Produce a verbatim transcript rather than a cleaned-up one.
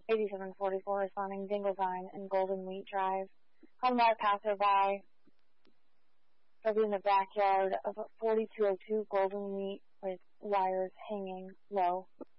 eighty-seven forty-four responding Dinglevine and Golden Wheat Drive. Unmarked passerby will be in the backyard of forty-two oh two Golden Wheat with wires hanging low.